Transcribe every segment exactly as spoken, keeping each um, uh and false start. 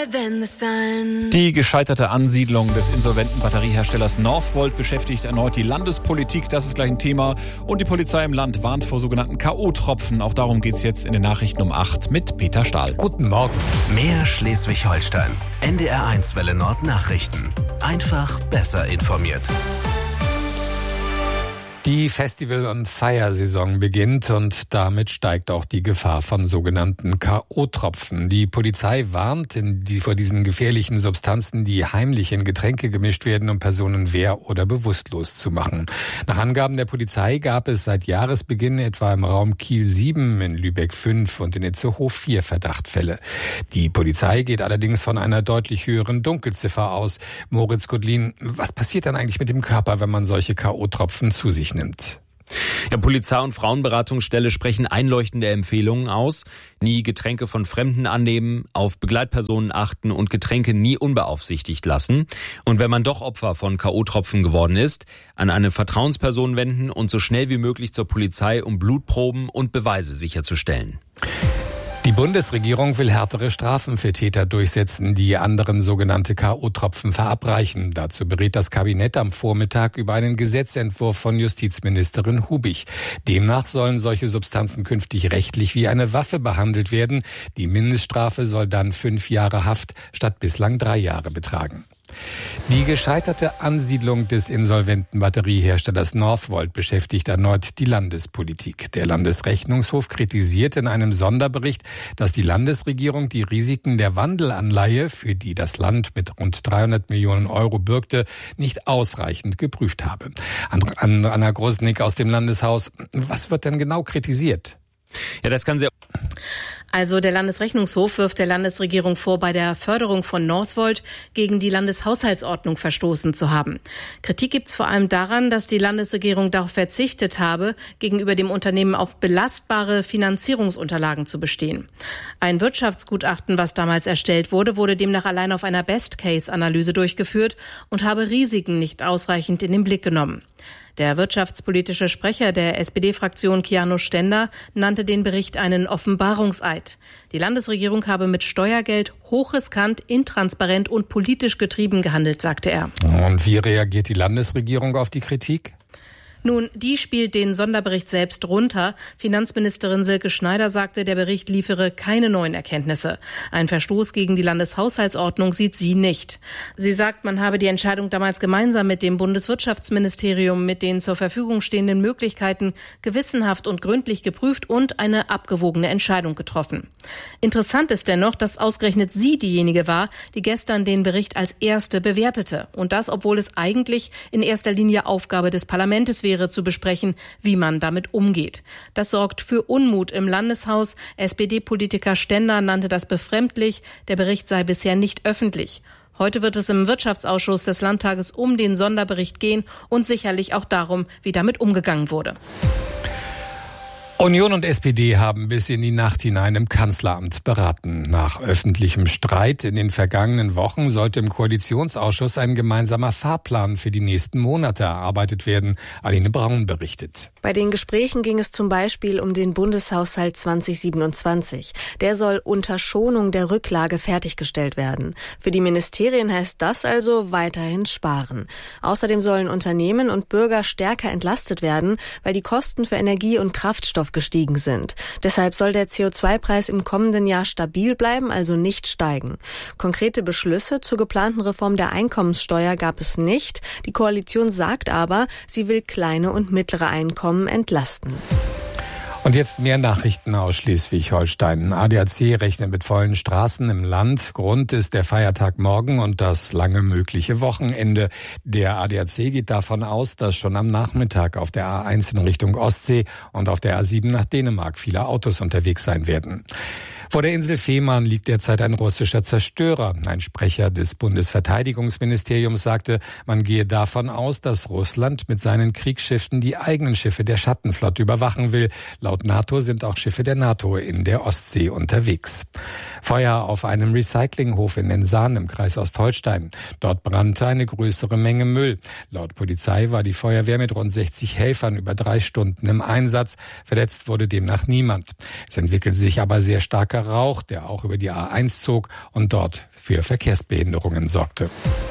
Die gescheiterte Ansiedlung des insolventen Batterieherstellers Northvolt beschäftigt erneut die Landespolitik. Das ist gleich ein Thema. Und die Polizei im Land warnt vor sogenannten K O-Tropfen. Auch darum geht es jetzt in den Nachrichten um acht mit Peter Stahl. Guten Morgen. Mehr Schleswig-Holstein. N D R eins Welle Nord Nachrichten. Einfach besser informiert. Die Festival- und Feiersaison beginnt und damit steigt auch die Gefahr von sogenannten K O-Tropfen. Die Polizei warnt in die, vor diesen gefährlichen Substanzen, die heimlich in Getränke gemischt werden, um Personen wehr- oder bewusstlos zu machen. Nach Angaben der Polizei gab es seit Jahresbeginn etwa im Raum Kiel sieben, in Lübeck fünf und in Itzehoe vier Verdachtfälle. Die Polizei geht allerdings von einer deutlich höheren Dunkelziffer aus. Moritz Gudlin, was passiert dann eigentlich mit dem Körper, wenn man solche K O-Tropfen zu sich nimmt? Ja, Polizei- und Frauenberatungsstelle sprechen einleuchtende Empfehlungen aus. Nie Getränke von Fremden annehmen, auf Begleitpersonen achten und Getränke nie unbeaufsichtigt lassen. Und wenn man doch Opfer von K O-Tropfen geworden ist, an eine Vertrauensperson wenden und so schnell wie möglich zur Polizei, um Blutproben und Beweise sicherzustellen. Die Bundesregierung will härtere Strafen für Täter durchsetzen, die anderen sogenannte K O-Tropfen verabreichen. Dazu berät das Kabinett am Vormittag über einen Gesetzentwurf von Justizministerin Hubig. Demnach sollen solche Substanzen künftig rechtlich wie eine Waffe behandelt werden. Die Mindeststrafe soll dann fünf Jahre Haft statt bislang drei Jahre betragen. Die gescheiterte Ansiedlung des insolventen Batterieherstellers Northvolt beschäftigt erneut die Landespolitik. Der Landesrechnungshof kritisiert in einem Sonderbericht, dass die Landesregierung die Risiken der Wandelanleihe, für die das Land mit rund dreihundert Millionen Euro bürgte, nicht ausreichend geprüft habe. Anna Grosnick aus dem Landeshaus, was wird denn genau kritisiert? Ja, das kann sehr... Also der Landesrechnungshof wirft der Landesregierung vor, bei der Förderung von Northvolt gegen die Landeshaushaltsordnung verstoßen zu haben. Kritik gibt es vor allem daran, dass die Landesregierung darauf verzichtet habe, gegenüber dem Unternehmen auf belastbare Finanzierungsunterlagen zu bestehen. Ein Wirtschaftsgutachten, was damals erstellt wurde, wurde demnach allein auf einer Best-Case-Analyse durchgeführt und habe Risiken nicht ausreichend in den Blick genommen. Der wirtschaftspolitische Sprecher der S P D-Fraktion Kiano Stender nannte den Bericht einen Offenbarungseid. Die Landesregierung habe mit Steuergeld hochriskant, intransparent und politisch getrieben gehandelt, sagte er. Und wie reagiert die Landesregierung auf die Kritik? Nun, die spielt den Sonderbericht selbst runter. Finanzministerin Silke Schneider sagte, der Bericht liefere keine neuen Erkenntnisse. Ein Verstoß gegen die Landeshaushaltsordnung sieht sie nicht. Sie sagt, man habe die Entscheidung damals gemeinsam mit dem Bundeswirtschaftsministerium mit den zur Verfügung stehenden Möglichkeiten gewissenhaft und gründlich geprüft und eine abgewogene Entscheidung getroffen. Interessant ist dennoch, dass ausgerechnet sie diejenige war, die gestern den Bericht als erste bewertete. Und das, obwohl es eigentlich in erster Linie Aufgabe des Parlaments wäre, zu besprechen, wie man damit umgeht. Das sorgt für Unmut im Landeshaus. S P D-Politiker Stender nannte das befremdlich. Der Bericht sei bisher nicht öffentlich. Heute wird es im Wirtschaftsausschuss des Landtages um den Sonderbericht gehen und sicherlich auch darum, wie damit umgegangen wurde. Union und S P D haben bis in die Nacht hinein im Kanzleramt beraten. Nach öffentlichem Streit in den vergangenen Wochen sollte im Koalitionsausschuss ein gemeinsamer Fahrplan für die nächsten Monate erarbeitet werden. Aline Braun berichtet. Bei den Gesprächen ging es zum Beispiel um den Bundeshaushalt zwanzig siebenundzwanzig. Der soll unter Schonung der Rücklage fertiggestellt werden. Für die Ministerien heißt das also weiterhin sparen. Außerdem sollen Unternehmen und Bürger stärker entlastet werden, weil die Kosten für Energie und Kraftstoff gestiegen sind. Deshalb soll der C O zwei Preis im kommenden Jahr stabil bleiben, also nicht steigen. Konkrete Beschlüsse zur geplanten Reform der Einkommenssteuer gab es nicht. Die Koalition sagt aber, sie will kleine und mittlere Einkommen entlasten. Und jetzt mehr Nachrichten aus Schleswig-Holstein. A D A C rechnet mit vollen Straßen im Land. Grund ist der Feiertag morgen und das lange mögliche Wochenende. Der A D A C geht davon aus, dass schon am Nachmittag auf der A eins in Richtung Ostsee und auf der A sieben nach Dänemark viele Autos unterwegs sein werden. Vor der Insel Fehmarn liegt derzeit ein russischer Zerstörer. Ein Sprecher des Bundesverteidigungsministeriums sagte, man gehe davon aus, dass Russland mit seinen Kriegsschiffen die eigenen Schiffe der Schattenflotte überwachen will. Laut NATO sind auch Schiffe der NATO in der Ostsee unterwegs. Feuer auf einem Recyclinghof in Ensahn im Kreis Ostholstein. Dort brannte eine größere Menge Müll. Laut Polizei war die Feuerwehr mit rund sechzig Helfern über drei Stunden im Einsatz. Verletzt wurde demnach niemand. Es entwickelte sich aber sehr starker Rauch, der auch über die A eins zog und dort für Verkehrsbehinderungen sorgte.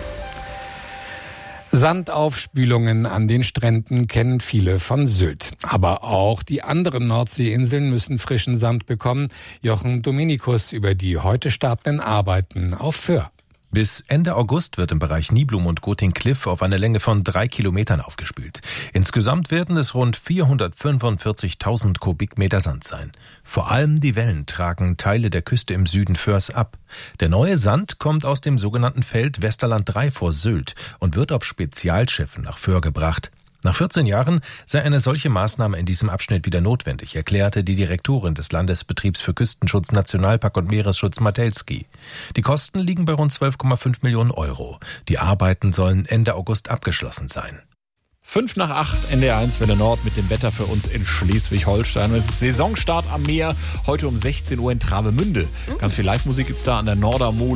Sandaufspülungen an den Stränden kennen viele von Sylt. Aber auch die anderen Nordseeinseln müssen frischen Sand bekommen. Jochen Dominikus über die heute startenden Arbeiten auf Föhr. Bis Ende August wird im Bereich Niblum und Goting Cliff auf eine Länge von drei Kilometern aufgespült. Insgesamt werden es rund vierhundertfünfundvierzigtausend Kubikmeter Sand sein. Vor allem die Wellen tragen Teile der Küste im Süden Föhrs ab. Der neue Sand kommt aus dem sogenannten Feld Westerland drei vor Sylt und wird auf Spezialschiffen nach Föhr gebracht. Nach vierzehn Jahren sei eine solche Maßnahme in diesem Abschnitt wieder notwendig, erklärte die Direktorin des Landesbetriebs für Küstenschutz, Nationalpark und Meeresschutz Matelski. Die Kosten liegen bei rund zwölf Komma fünf Millionen Euro. Die Arbeiten sollen Ende August abgeschlossen sein. Fünf nach acht, N D R eins Welle Nord mit dem Wetter für uns in Schleswig-Holstein. Es ist Saisonstart am Meer, heute um sechzehn Uhr in Travemünde. Ganz viel Live-Musik gibt's da an der Nordermole.